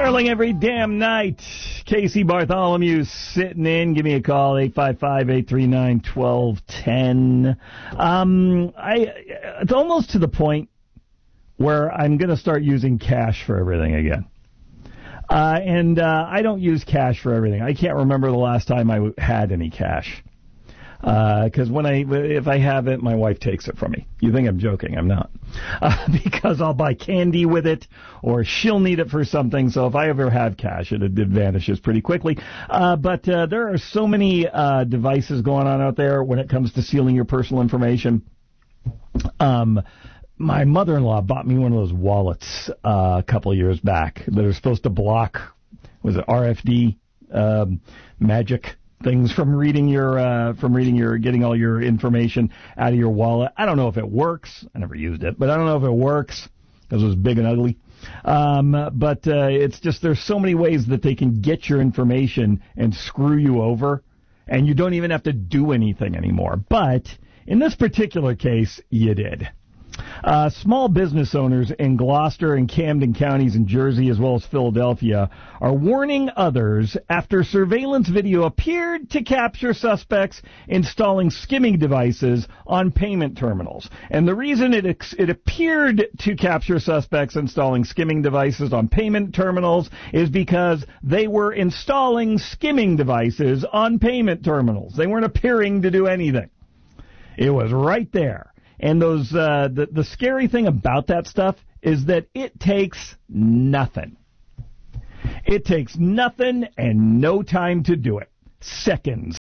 Sterling every damn night. Casey Bartholomew sitting in. Give me a call, 855-839-1210. It's almost to the point where I'm going to start using cash for everything again. I don't use cash for everything. I can't remember the last time I had any cash. Because if I have it, my wife takes it from me. You think I'm joking? I'm not. Because I'll buy candy with it, or she'll need it for something. So if I ever have cash, it vanishes pretty quickly. But there are so many devices going on out there when it comes to stealing your personal information. My mother-in-law bought me one of those wallets a couple of years back that are supposed to block, was it RFD magic things from getting all your information out of your wallet. I don't know if it works. I never used it, but I don't know if it works because it was big and ugly. But it's just there's so many ways that they can get your information and screw you over, and you don't even have to do anything anymore. But in this particular case, you did. Small business owners in Gloucester and Camden counties in Jersey, as well as Philadelphia, are warning others after surveillance video appeared to capture suspects installing skimming devices on payment terminals. And the reason it appeared to capture suspects installing skimming devices on payment terminals is because they were installing skimming devices on payment terminals. They weren't appearing to do anything. It was right there. And those the scary thing about that stuff is that it takes nothing. It takes nothing and no time to do it. Seconds.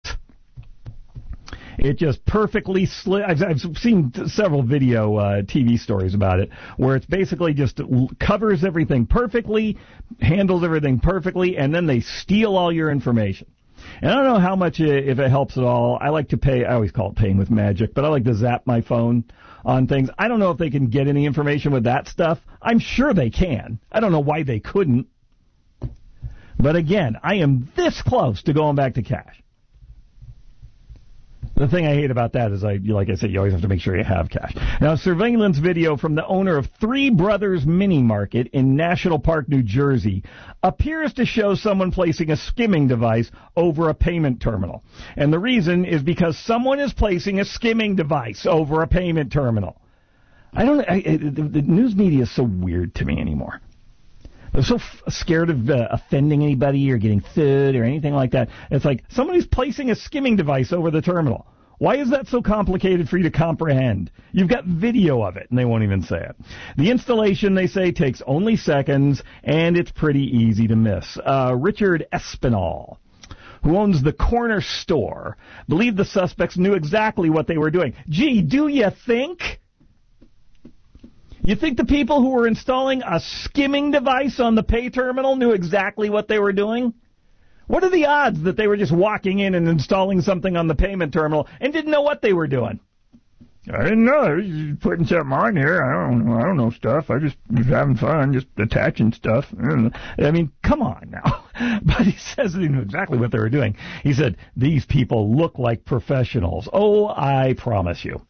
It just perfectly I've seen several video TV stories about it where it's basically just covers everything perfectly, handles everything perfectly, and then they steal all your information. And I don't know how much, if it helps at all. I like to pay, I always call it paying with magic, but I like to zap my phone on things. I don't know if they can get any information with that stuff. I'm sure they can. I don't know why they couldn't. But again, I am this close to going back to cash. The thing I hate about that is, like I said, you always have to make sure you have cash. Now, surveillance video from the owner of Three Brothers Mini Market in National Park, New Jersey, appears to show someone placing a skimming device over a payment terminal. And the reason is because someone is placing a skimming device over a payment terminal. The news media is so weird to me anymore. They're so scared of offending anybody or getting sued or anything like that. It's like somebody's placing a skimming device over the terminal. Why is that so complicated for you to comprehend? You've got video of it, and they won't even say it. The installation, they say, takes only seconds, and it's pretty easy to miss. Richard Espinal, who owns the corner store, believed the suspects knew exactly what they were doing. Gee, do you think? You think the people who were installing a skimming device on the pay terminal knew exactly what they were doing? What are the odds that they were just walking in and installing something on the payment terminal and didn't know what they were doing? I didn't know. I was just putting something on here. I don't know stuff. I just was having fun, just attaching stuff. I mean, come on now. But he says he knew exactly what they were doing. He said, these people look like professionals. Oh, I promise you.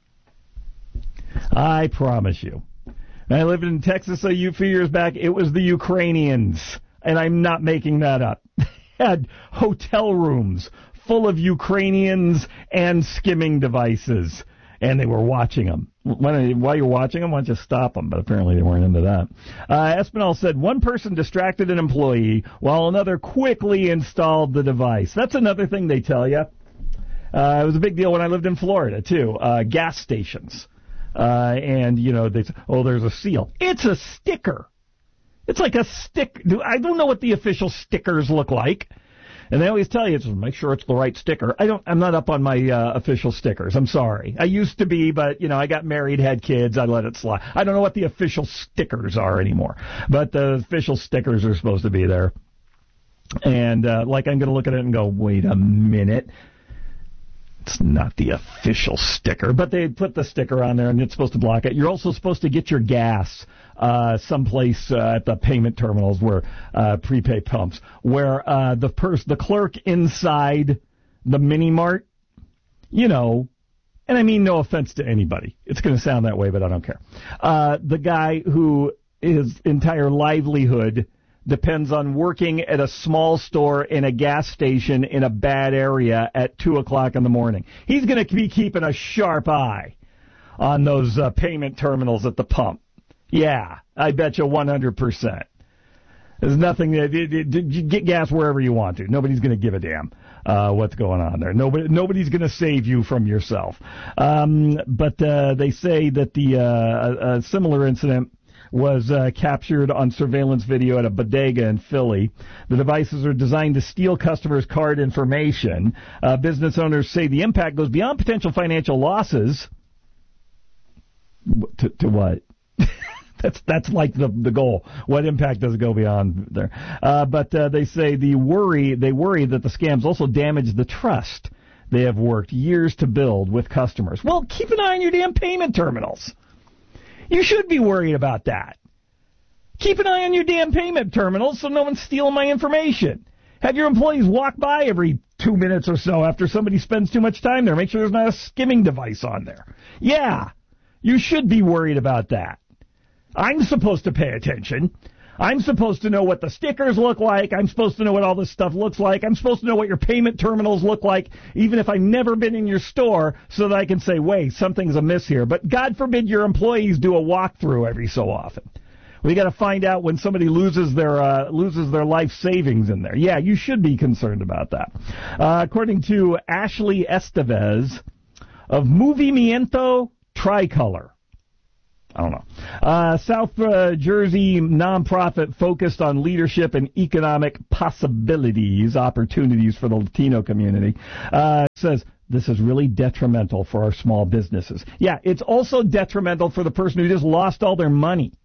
I promise you. I lived in Texas a few years back. It was the Ukrainians, and I'm not making that up. They had hotel rooms full of Ukrainians and skimming devices, and they were watching them. While you're watching them, why don't you stop them? But apparently they weren't into that. Espinal said one person distracted an employee while another quickly installed the device. That's another thing they tell you. It was a big deal when I lived in Florida, too. Gas stations. And, there's a seal. It's a sticker. It's like a stick. I don't know what the official stickers look like. And they always tell you, make sure it's the right sticker. I'm not up on my official stickers. I'm sorry. I used to be, but, I got married, had kids. I let it slide. I don't know what the official stickers are anymore. But the official stickers are supposed to be there. And, I'm going to look at it and go, wait a minute. It's not the official sticker, but they put the sticker on there, and it's supposed to block it. You're also supposed to get your gas someplace at the payment terminals, where prepaid pumps, where the clerk inside the mini mart, and I mean no offense to anybody. It's going to sound that way, but I don't care. The guy who his entire livelihood depends on working at a small store in a gas station in a bad area at 2 o'clock in the morning. He's going to be keeping a sharp eye on those payment terminals at the pump. Yeah, I bet you 100%. There's nothing. Get gas wherever you want to. Nobody's going to give a damn what's going on there. Nobody's going to save you from yourself. But they say that a similar incident was captured on surveillance video at a bodega in Philly. The devices are designed to steal customers' card information. Business owners say the impact goes beyond potential financial losses. To what? That's like the goal. What impact does it go beyond there? But they say they worry that the scams also damage the trust they have worked years to build with customers. Well, keep an eye on your damn payment terminals. You should be worried about that. Keep an eye on your damn payment terminals so no one's stealing my information. Have your employees walk by every 2 minutes or so after somebody spends too much time there. Make sure there's not a skimming device on there. Yeah, you should be worried about that. I'm supposed to pay attention. I'm supposed to know what the stickers look like. I'm supposed to know what all this stuff looks like. I'm supposed to know what your payment terminals look like, even if I've never been in your store, so that I can say, wait, something's amiss here. But God forbid your employees do a walkthrough every so often. We got to find out when somebody loses their life savings in there. Yeah, you should be concerned about that. According to Ashley Estevez of Movimiento Tricolor, I don't know. South Jersey nonprofit focused on leadership and economic opportunities for the Latino community, says this is really detrimental for our small businesses. Yeah, it's also detrimental for the person who just lost all their money.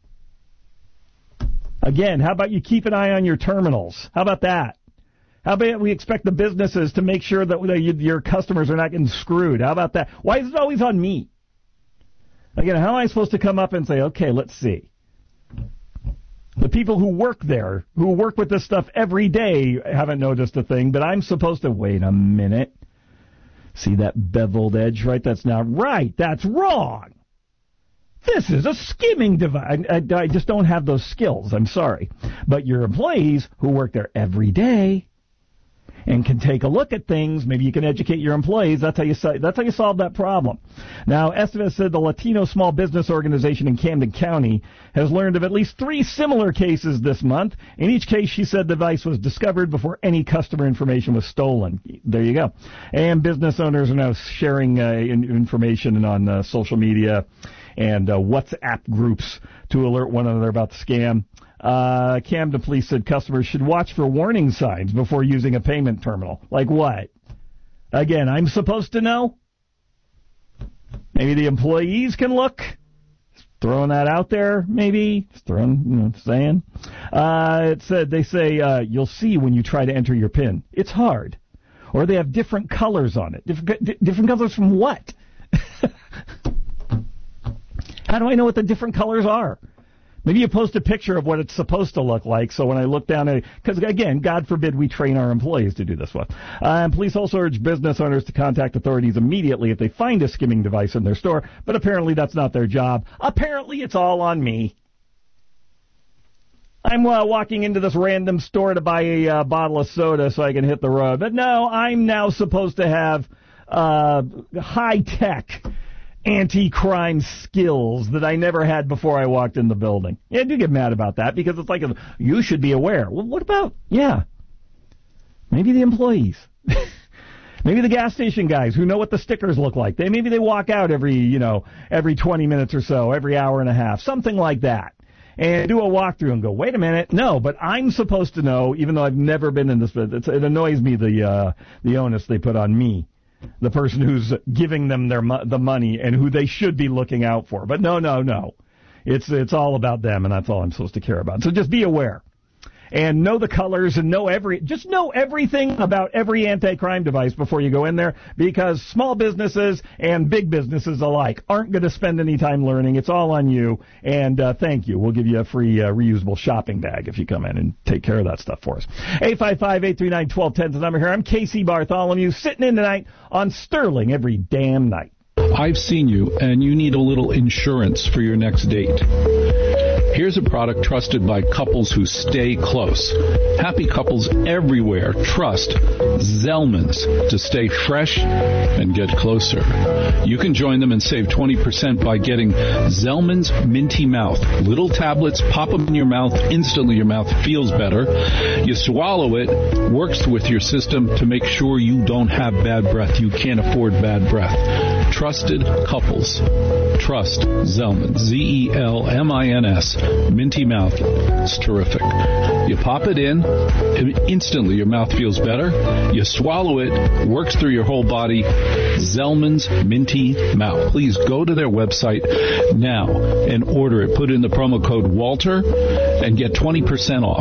Again, how about you keep an eye on your terminals? How about that? How about we expect the businesses to make sure that your customers are not getting screwed? How about that? Why is it always on me? Again, how am I supposed to come up and say, okay, let's see. The people who work there, who work with this stuff every day, haven't noticed a thing, but I'm supposed to, wait a minute. See that beveled edge, right? That's not right. That's wrong. This is a skimming device. I just don't have those skills. I'm sorry. But your employees who work there every day and can take a look at things, maybe you can educate your employees. That's how you solve that problem. Now, Estevez said the Latino Small Business Organization in Camden County has learned of at least 3 similar cases this month. In each case, she said the device was discovered before any customer information was stolen. There you go. And business owners are now sharing information on social media and WhatsApp groups to alert one another about the scam. Camden Police said customers should watch for warning signs before using a payment terminal. Like what? Again, I'm supposed to know? Maybe the employees can look? Just throwing that out there, maybe? Just saying. It said, they say, you'll see when you try to enter your PIN. It's hard. Or they have different colors on it. Different colors from what? How do I know what the different colors are? Maybe you post a picture of what it's supposed to look like, so when I look down at it, because again, God forbid we train our employees to do this one. Police also urge business owners to contact authorities immediately if they find a skimming device in their store, but apparently that's not their job. Apparently it's all on me. I'm walking into this random store to buy a bottle of soda so I can hit the road, but no, I'm now supposed to have high-tech anti-crime skills that I never had before I walked in the building. Yeah, I do get mad about that because it's like, you should be aware. Well, what about, maybe the employees. Maybe the gas station guys who know what the stickers look like. Maybe they walk out every 20 minutes or so, every hour and a half, something like that. And do a walkthrough and go, wait a minute, no, but I'm supposed to know, even though I've never been in this business. It annoys me, the onus they put on me. The person who's giving them the money and who they should be looking out for. But no. It's all about them, and that's all I'm supposed to care about. So just be aware. And know the colors and know everything about every anti-crime device before you go in there, because small businesses and big businesses alike aren't going to spend any time learning. It's all on you. And thank you. We'll give you a free reusable shopping bag if you come in and take care of that stuff for us. 855-839-1210 is the number here. I'm Casey Bartholomew, sitting in tonight on Sterling every damn night. I've seen you, and you need a little insurance for your next date. Here's a product trusted by couples who stay close. Happy couples everywhere trust Zellman's to stay fresh and get closer. You can join them and save 20% by getting Zellman's Minty Mouth. Little tablets, pop them in your mouth. Instantly your mouth feels better. You swallow it, works with your system to make sure you don't have bad breath. You can't afford bad breath. Trusted couples. Trust Zellman. Z-E-L-M-I-N-S. Minty Mouth. It's terrific. You pop it in, and instantly your mouth feels better. You swallow it, works through your whole body. Zellman's Minty Mouth. Please go to their website now and order it. Put in the promo code Walter and get 20% off.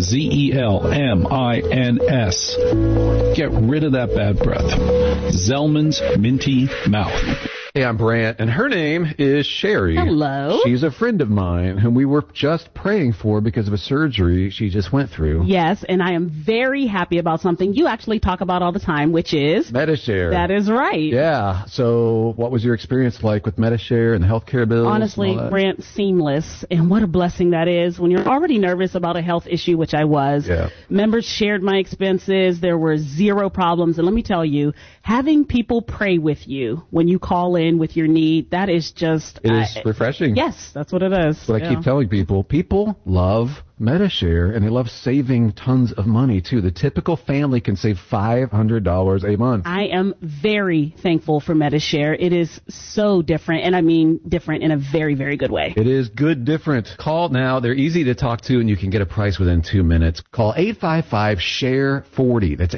Z-E-L-M-I-N-S. Get rid of that bad breath. Zellman's Minty Mouth. Hey, I'm Brant, and her name is Sherry. Hello. She's a friend of mine whom we were just praying for because of a surgery she just went through. Yes, and I am very happy about something you actually talk about all the time, which is Medi-Share. That is right. Yeah. So what was your experience like with Medi-Share and the healthcare bills? Honestly, Brant, seamless. And what a blessing that is when you're already nervous about a health issue, which I was. Yeah. Members shared my expenses. There were zero problems. And let me tell you, having people pray with you when you call in with your need, that is just... It is refreshing. Yes, that's what it is. But I keep telling people, people love Medi-Share, and they love saving tons of money, too. The typical family can save $500 a month. I am very thankful for Medi-Share. It is so different, and I mean different in a very, very good way. It is good different. Call now. They're easy to talk to, and you can get a price within 2 minutes. Call 855-SHARE-40. That's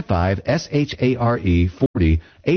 855-SHARE-40.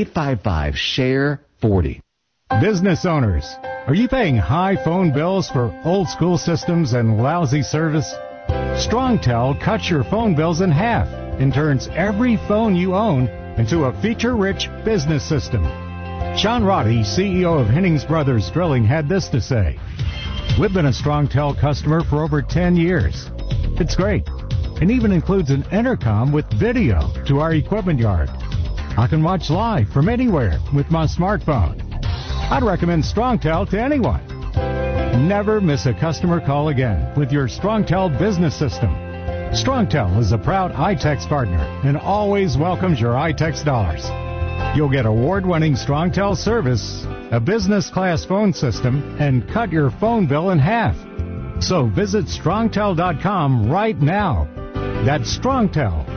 855-SHARE-40. Business owners, are you paying high phone bills for old school systems and lousy service? StrongTel cuts your phone bills in half and turns every phone you own into a feature-rich business system. Sean Roddy, CEO of Hennings Brothers Drilling, had this to say: "We've been a StrongTel customer for over 10 years. It's great. It even includes an intercom with video to our equipment yard. I can watch live from anywhere with my smartphone. I'd recommend StrongTel to anyone. Never miss a customer call again with your StrongTel business system. StrongTel is a proud iTex partner and always welcomes your iTex dollars. You'll get award-winning StrongTel service, a business-class phone system, and cut your phone bill in half. So visit StrongTel.com right now. That's StrongTel,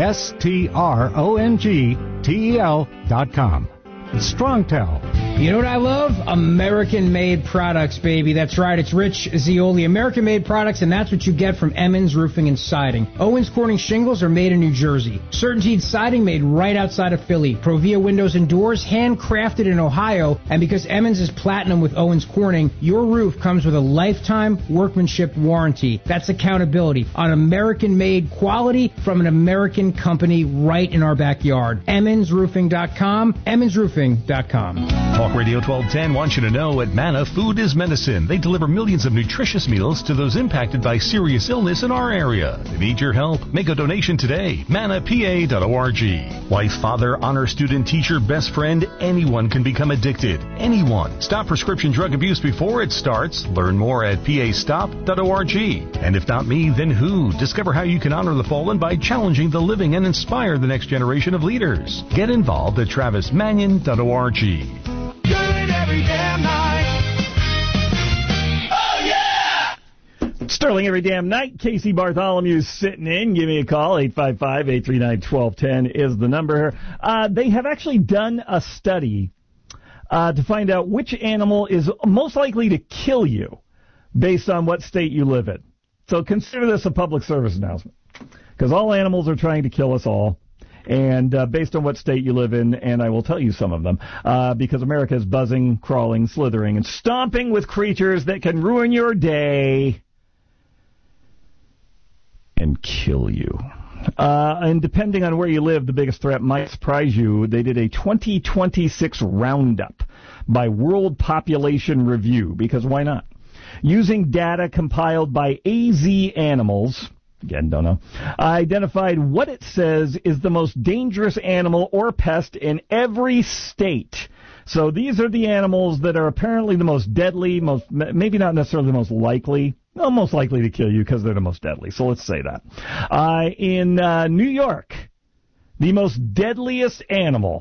StrongTel.com. StrongTel. You know what I love? American-made products, baby. That's right. It's Rich Zioli. American-made products, and that's what you get from Emmons Roofing and Siding. Owens Corning shingles are made in New Jersey. Certainteed siding made right outside of Philly. Provia windows and doors handcrafted in Ohio. And because Emmons is platinum with Owens Corning, your roof comes with a lifetime workmanship warranty. That's accountability on American-made quality from an American company right in our backyard. EmmonsRoofing.com. EmmonsRoofing.com. Talk Radio 1210 wants you to know at Manna, food is medicine. They deliver millions of nutritious meals to those impacted by serious illness in our area. They need your help. Make a donation today. MannaPA.org. Wife, father, honor student, teacher, best friend, anyone can become addicted. Anyone. Stop prescription drug abuse before it starts. Learn more at PAStop.org. And if not me, then who? Discover how you can honor the fallen by challenging the living and inspire the next generation of leaders. Get involved at TravisMannion.org. Every damn night. Oh, yeah! Sterling every damn night. Casey Bartholomew's sitting in. Give me a call. 855-839-1210 is the number here. They have actually done a study to find out which animal is most likely to kill you based on what state you live in. So consider this a public service announcement, because all animals are trying to kill us all. And based on what state you live in, and I will tell you some of them, because America is buzzing, crawling, slithering, and stomping with creatures that can ruin your day and kill you. And depending on where you live, the biggest threat might surprise you. They did a 2026 roundup by World Population Review, because why not? Using data compiled by AZ Animals, again, don't know, identified what it says is the most dangerous animal or pest in every state. So these are the animals that are apparently the most deadly, maybe not necessarily the most likely, Well, most likely to kill you because they're the most deadly. So let's say that. In New York, the the deadliest animal,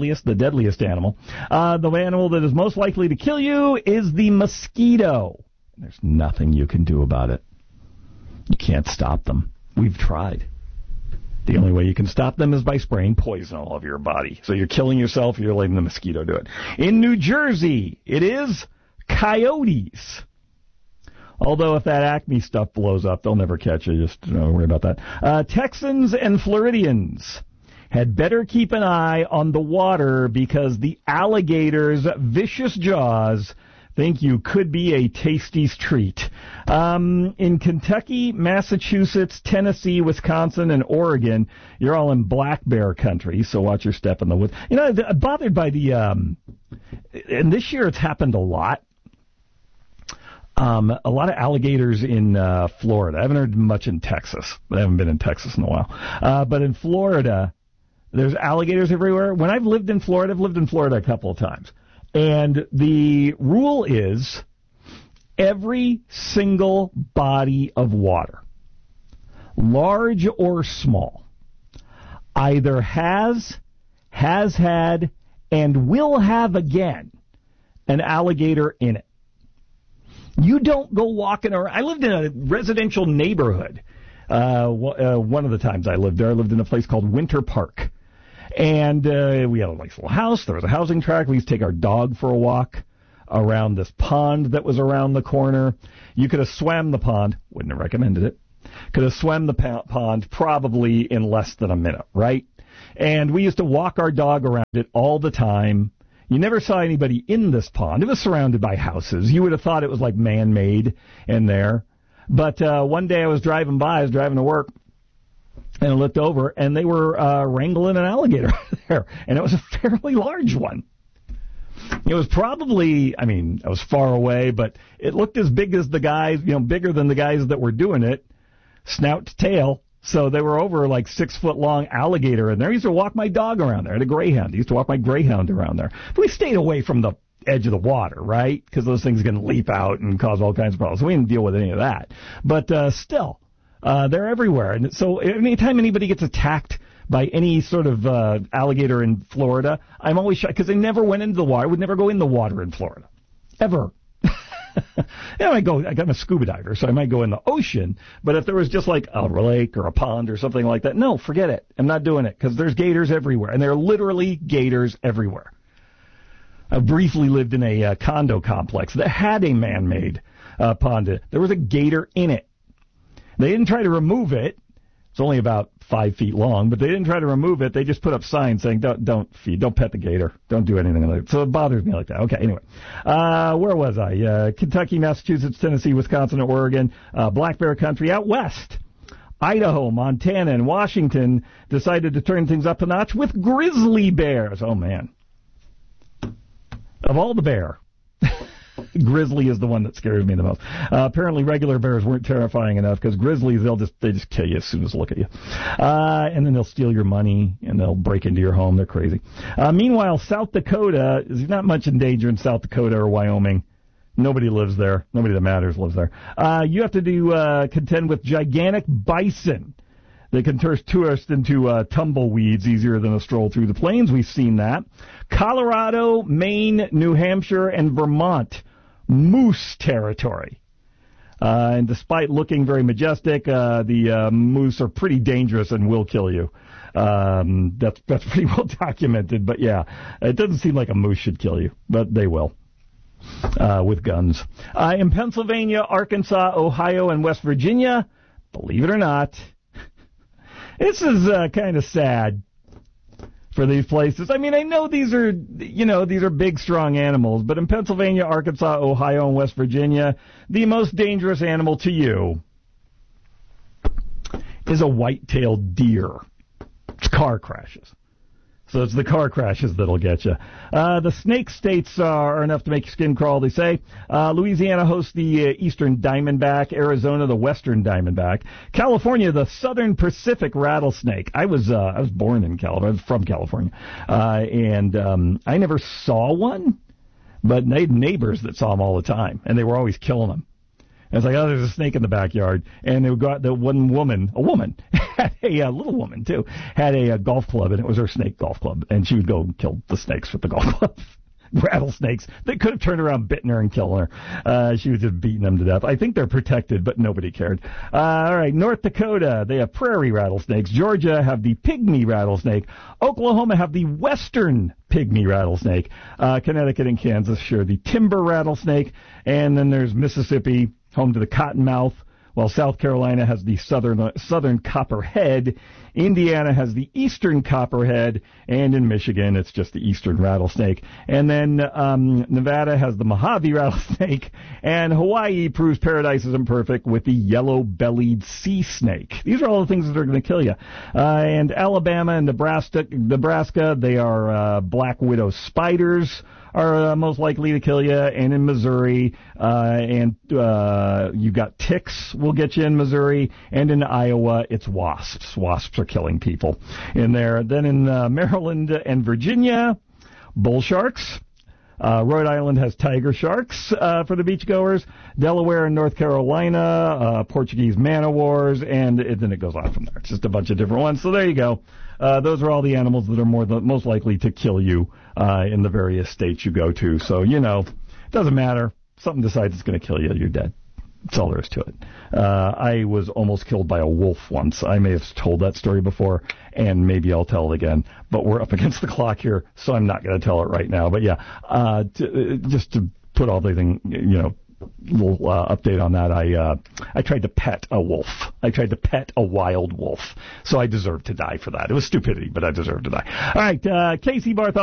the animal that is most likely to kill you is the mosquito. There's nothing you can do about it. You can't stop them. We've tried. The only way you can stop them is by spraying poison all over your body. So you're killing yourself, you're letting the mosquito do it. In New Jersey, it is coyotes. Although if that Acme stuff blows up, they'll never catch you. Just don't worry about that. Texans and Floridians had better keep an eye on the water because the alligators' vicious jaws think you could be a tasty's treat. In Kentucky, Massachusetts, Tennessee, Wisconsin, and Oregon, you're all in black bear country, so watch your step in the woods. You know, I'm bothered by the, and this year it's happened a lot. A lot of alligators in Florida. I haven't heard much in Texas, but I haven't been in Texas in a while. But in Florida, there's alligators everywhere. When I've lived in Florida a couple of times. And the rule is every single body of water, large or small, either has had, and will have again an alligator in it. You don't go walking around. I lived in a residential neighborhood. One of the times I lived there, I lived in a place called Winter Park. And we had a nice little house. There was a housing tract. We used to take our dog for a walk around this pond that was around the corner. You could have swam the pond. Wouldn't have recommended it. Could have swam the pond probably in less than a minute, right? And we used to walk our dog around it all the time. You never saw anybody in this pond. It was surrounded by houses. You would have thought it was like man-made in there. But one day I was driving to work, and I looked over, and they were wrangling an alligator there. And it was a fairly large one. It was probably, I was far away, but it looked as big as the guys, bigger than the guys that were doing it, snout to tail. So they were over like 6 foot long alligator in there. I used to walk my dog around there. I had a greyhound. I used to walk my greyhound around there. But we stayed away from the edge of the water, right? Because those things are going to leap out and cause all kinds of problems. So we didn't deal with any of that. But still, they're everywhere. And so anytime anybody gets attacked by any sort of alligator in Florida, I'm always shocked because they never went into the water. I would never go in the water in Florida. Ever. I'm a scuba diver, so I might go in the ocean, but if there was just like a lake or a pond or something like that, no, forget it. I'm not doing it because there's gators everywhere, and there are literally gators everywhere. I briefly lived in a condo complex that had a man-made pond. There was a gator in it. They didn't try to remove it. It's only about 5 feet long, but they didn't try to remove it. They just put up signs saying, don't pet the gator. Don't do anything like that. So it bothers me like that. Okay, anyway. Where was I? Kentucky, Massachusetts, Tennessee, Wisconsin, and Oregon. Black bear country out west. Idaho, Montana, and Washington decided to turn things up a notch with grizzly bears. Oh, man. Of all the bear, grizzly is the one that scares me the most. Apparently regular bears weren't terrifying enough because grizzlies, they just kill you as soon as they look at you. And then they'll steal your money and they'll break into your home. They're crazy. Meanwhile, South Dakota, there's not much in danger in South Dakota or Wyoming. Nobody lives there. Nobody that matters lives there. You have to contend with gigantic bison. They can turn tourists into tumbleweeds easier than a stroll through the plains. We've seen that. Colorado, Maine, New Hampshire, and Vermont, moose territory. And despite looking very majestic, the moose are pretty dangerous and will kill you. That's pretty well documented. But yeah, it doesn't seem like a moose should kill you, but they will. With guns. In Pennsylvania, Arkansas, Ohio, and West Virginia, believe it or not, this is kind of sad for these places. I know these are big, strong animals, but in Pennsylvania, Arkansas, Ohio, and West Virginia, the most dangerous animal to you is a white-tailed deer. It's car crashes. So it's the car crashes that'll get you. The snake states are enough to make your skin crawl, they say. Louisiana hosts the eastern diamondback. Arizona, the western diamondback. California, the southern Pacific rattlesnake. I was born in California. I was from California. And I never saw one, but they had neighbors that saw them all the time, and they were always killing them. And it's like, oh, there's a snake in the backyard. And they would go out, a woman, had a little woman too, had a golf club, and it was her snake golf club. And she would go and kill the snakes with the golf club. Rattlesnakes that could have turned around, bitten her, and killed her. She was just beating them to death. I think they're protected, but nobody cared. All right, North Dakota, they have prairie rattlesnakes. Georgia have the pygmy rattlesnake. Oklahoma have the western pygmy rattlesnake. Connecticut and Kansas share the timber rattlesnake. And then there's Mississippi, home to the cottonmouth, while South Carolina has the southern copperhead. Indiana has the eastern copperhead, and in Michigan, it's just the eastern rattlesnake. And then Nevada has the Mojave rattlesnake, and Hawaii proves paradise isn't perfect with the yellow-bellied sea snake. These are all the things that are going to kill you. And Alabama and Nebraska, they are black widow spiders are most likely to kill you, and in Missouri, you've got ticks will get you in Missouri, and in Iowa, it's wasps. Wasps are killing people in there. Then in Maryland and Virginia, bull sharks. Rhode Island has tiger sharks for the beachgoers. Delaware and North Carolina, Portuguese man-o'-wars, and then it goes on from there. It's just a bunch of different ones. So there you go. Those are all the animals that are most likely to kill you in the various states you go to. So, it doesn't matter. Something decides it's going to kill you, you're dead. That's all there is to it. I was almost killed by a wolf once. I may have told that story before, and maybe I'll tell it again. But we're up against the clock here, so I'm not going to tell it right now. But yeah, just to put all the thing, little update on that. I tried to pet a wolf. I tried to pet a wild wolf. So I deserved to die for that. It was stupidity, but I deserved to die. All right, Casey Bartholomew.